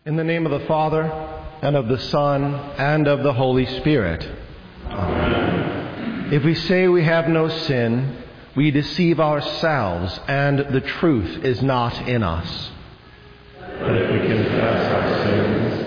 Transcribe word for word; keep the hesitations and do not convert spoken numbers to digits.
In the name of the Father, and of the Son, and of the Holy Spirit. Amen. If we say we have no sin, we deceive ourselves, and the truth is not in us. But if we confess our sins,